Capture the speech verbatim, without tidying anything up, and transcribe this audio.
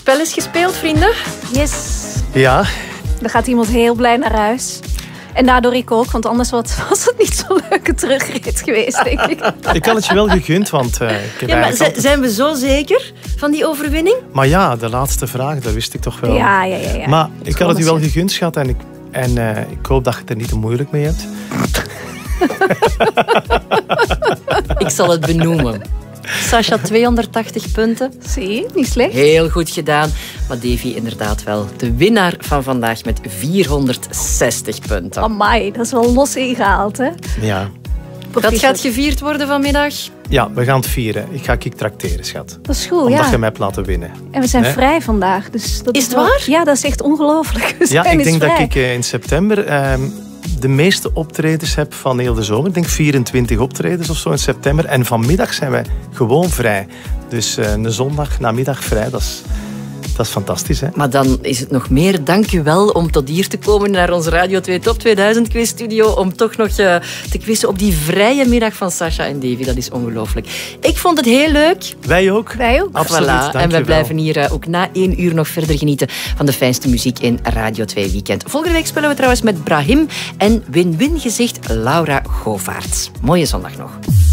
spel is gespeeld, vrienden. Yes. Ja. Dan gaat iemand heel blij naar huis. En daardoor ik ook, want anders was het niet zo'n leuke terugrit geweest, denk ik. Ik had het je wel gegund, want... Uh, ik heb ja, maar z- altijd... zijn we zo zeker van die overwinning? Maar ja, de laatste vraag, dat wist ik toch wel. Ja, ja, ja. ja. Maar ik had het je wel gegund, schat. En, ik, en uh, ik hoop dat je het er niet te moeilijk mee hebt. Ik zal het benoemen. Sascha, tweehonderdtachtig punten. Zie, niet slecht. Heel goed gedaan. Maar Davy inderdaad wel de winnaar van vandaag met vierhonderdzestig punten. Amai, dat is wel los ingehaald, hè? Ja. Dat gaat gevierd worden vanmiddag? Ja, we gaan het vieren. Ik ga ik tracteren, schat. Dat is goed, Omdat ja. je mij hebt laten winnen. En we zijn He? vrij vandaag. Dus dat is is het wel... waar? Ja, dat is echt ongelooflijk. Ja, ik denk vrij. dat ik uh, in september... Uh, de meeste optredens heb van heel de zomer. Ik denk vierentwintig optredens of zo in september. En vanmiddag zijn wij gewoon vrij. Dus uh, een zondag namiddag vrij, dat is, dat is fantastisch. Hè? Maar dan is het nog meer dank u wel om tot hier te komen naar onze Radio twee Top tweeduizend quizstudio. Om toch nog uh, te quizzen op die vrije middag van Sascha en Davy. Dat is ongelooflijk. Ik vond het heel leuk. Wij ook. Wij ook. Absoluut, voilà. En wij wel. blijven hier uh, ook na één uur nog verder genieten van de fijnste muziek in Radio twee Weekend. Volgende week spelen we trouwens met Brahim en win-win gezicht Laura Govaerts. Mooie zondag nog.